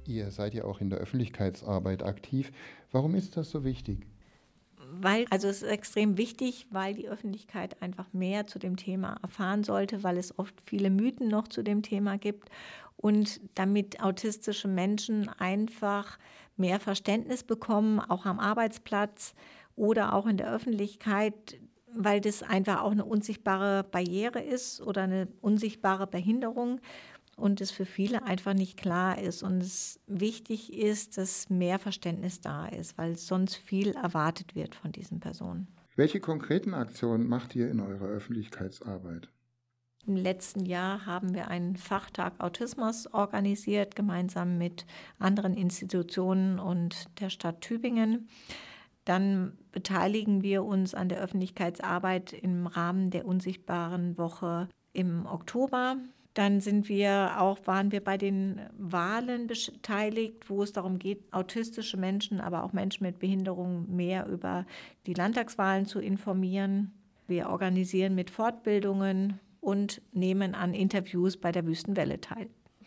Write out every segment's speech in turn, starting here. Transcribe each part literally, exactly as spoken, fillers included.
Ihr seid ja auch in der Öffentlichkeitsarbeit aktiv. Warum ist das so wichtig? Weil, also es ist extrem wichtig, weil die Öffentlichkeit einfach mehr zu dem Thema erfahren sollte, weil es oft viele Mythen noch zu dem Thema gibt und damit autistische Menschen einfach mehr Verständnis bekommen, auch am Arbeitsplatz oder auch in der Öffentlichkeit, weil das einfach auch eine unsichtbare Barriere ist oder eine unsichtbare Behinderung und es für viele einfach nicht klar ist und es wichtig ist, dass mehr Verständnis da ist, weil sonst viel erwartet wird von diesen Personen. Welche konkreten Aktionen macht ihr in eurer Öffentlichkeitsarbeit? Im letzten Jahr haben wir einen Fachtag Autismus organisiert, gemeinsam mit anderen Institutionen und der Stadt Tübingen. Dann beteiligen wir uns an der Öffentlichkeitsarbeit im Rahmen der Unsichtbaren Woche im Oktober. Dann sind wir auch, waren wir bei den Wahlen beteiligt, wo es darum geht, autistische Menschen, aber auch Menschen mit Behinderung mehr über die Landtagswahlen zu informieren. Wir organisieren mit Fortbildungen und nehmen an Interviews bei der Wüstenwelle teil.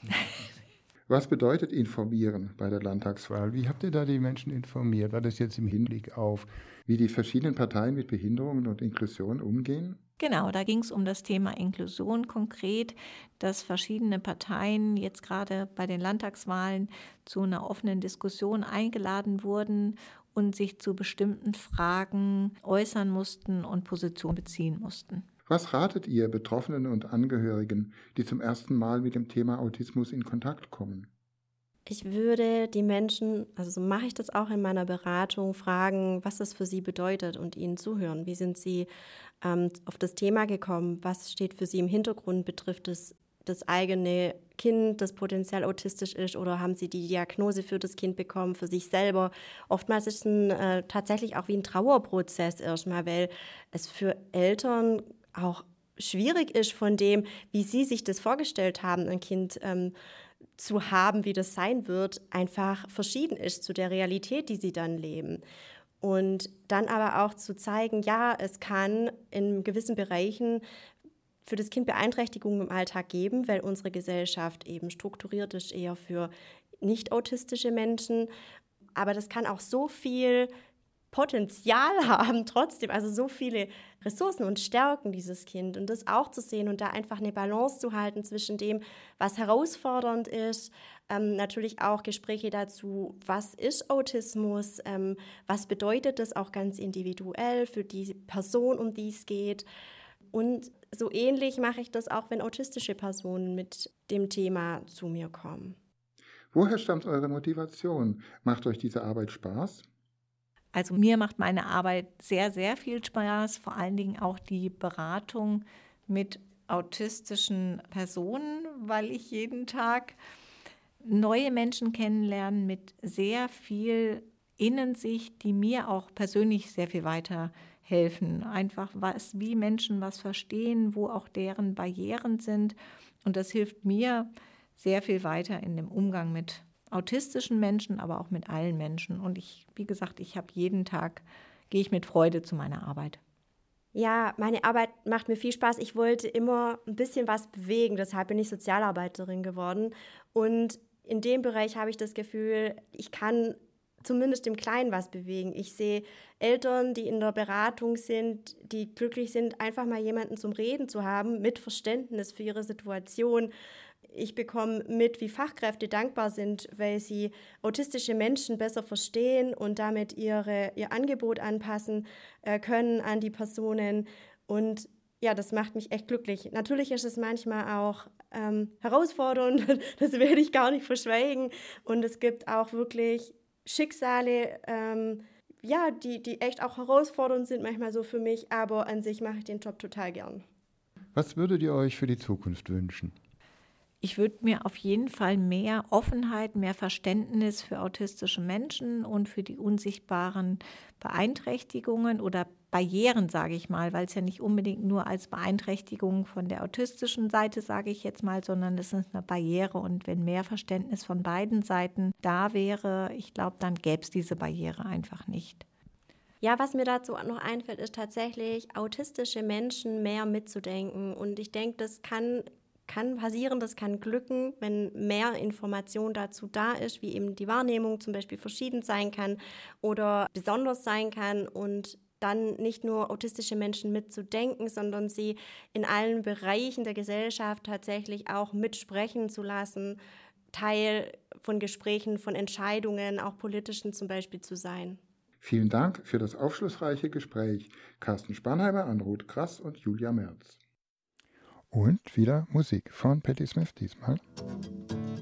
Was bedeutet informieren bei der Landtagswahl? Wie habt ihr da die Menschen informiert? War das jetzt im Hinblick auf, wie die verschiedenen Parteien mit Behinderungen und Inklusion umgehen? Genau, da ging es um das Thema Inklusion konkret, dass verschiedene Parteien jetzt gerade bei den Landtagswahlen zu einer offenen Diskussion eingeladen wurden und sich zu bestimmten Fragen äußern mussten und Position beziehen mussten. Was ratet ihr Betroffenen und Angehörigen, die zum ersten Mal mit dem Thema Autismus in Kontakt kommen? Ich würde die Menschen, also so mache ich das auch in meiner Beratung, fragen, was das für sie bedeutet und ihnen zuhören. Wie sind sie ähm, auf das Thema gekommen? Was steht für sie im Hintergrund? Betrifft es das eigene Kind, das potenziell autistisch ist, oder haben sie die Diagnose für das Kind bekommen, für sich selber? Oftmals ist es ein, äh, tatsächlich auch wie ein Trauerprozess erstmal, weil es für Eltern auch schwierig ist von dem, wie sie sich das vorgestellt haben, ein Kind ähm, zu haben, wie das sein wird, einfach verschieden ist zu der Realität, die sie dann leben. Und dann aber auch zu zeigen, ja, es kann in gewissen Bereichen für das Kind Beeinträchtigungen im Alltag geben, weil unsere Gesellschaft eben strukturiert ist eher für nicht autistische Menschen. Aber das kann auch so viel Potenzial haben trotzdem, also so viele Ressourcen und Stärken, dieses Kind. Und das auch zu sehen und da einfach eine Balance zu halten zwischen dem, was herausfordernd ist, ähm, natürlich auch Gespräche dazu, was ist Autismus, ähm, was bedeutet das auch ganz individuell für die Person, um die es geht. Und so ähnlich mache ich das auch, wenn autistische Personen mit dem Thema zu mir kommen. Woher stammt eure Motivation? Macht euch diese Arbeit Spaß? Also mir macht meine Arbeit sehr, sehr viel Spaß, vor allen Dingen auch die Beratung mit autistischen Personen, weil ich jeden Tag neue Menschen kennenlerne mit sehr viel Innensicht, die mir auch persönlich sehr viel weiterhelfen. Einfach, was, wie Menschen was verstehen, wo auch deren Barrieren sind. Und das hilft mir sehr viel weiter in dem Umgang mit autistischen Menschen, aber auch mit allen Menschen. Und ich, wie gesagt, ich habe jeden Tag, gehe ich mit Freude zu meiner Arbeit. Ja, meine Arbeit macht mir viel Spaß. Ich wollte immer ein bisschen was bewegen, deshalb bin ich Sozialarbeiterin geworden. Und in dem Bereich habe ich das Gefühl, ich kann zumindest im Kleinen was bewegen. Ich sehe Eltern, die in der Beratung sind, die glücklich sind, einfach mal jemanden zum Reden zu haben, mit Verständnis für ihre Situation. Ich bekomme mit, wie Fachkräfte dankbar sind, weil sie autistische Menschen besser verstehen und damit ihre, ihr Angebot anpassen äh, können an die Personen. Und ja, das macht mich echt glücklich. Natürlich ist es manchmal auch ähm, herausfordernd, das werde ich gar nicht verschweigen. Und es gibt auch wirklich Schicksale, ähm, ja, die, die echt auch herausfordernd sind manchmal so für mich. Aber an sich mache ich den Job total gern. Was würdet ihr euch für die Zukunft wünschen? Ich würde mir auf jeden Fall mehr Offenheit, mehr Verständnis für autistische Menschen und für die unsichtbaren Beeinträchtigungen oder Barrieren, sage ich mal, weil es ja nicht unbedingt nur als Beeinträchtigung von der autistischen Seite, sage ich jetzt mal, sondern es ist eine Barriere. Und wenn mehr Verständnis von beiden Seiten da wäre, ich glaube, dann gäbe es diese Barriere einfach nicht. Ja, was mir dazu noch einfällt, ist tatsächlich, autistische Menschen mehr mitzudenken. Und ich denke, das kann kann passieren, das kann glücken, wenn mehr Information dazu da ist, wie eben die Wahrnehmung zum Beispiel verschieden sein kann oder besonders sein kann und dann nicht nur autistische Menschen mitzudenken, sondern sie in allen Bereichen der Gesellschaft tatsächlich auch mitsprechen zu lassen, Teil von Gesprächen, von Entscheidungen, auch politischen zum Beispiel zu sein. Vielen Dank für das aufschlussreiche Gespräch. Carsten Spanheimer, Ann-Ruth Grass und Julia Merz. Und wieder Musik von Patti Smith diesmal.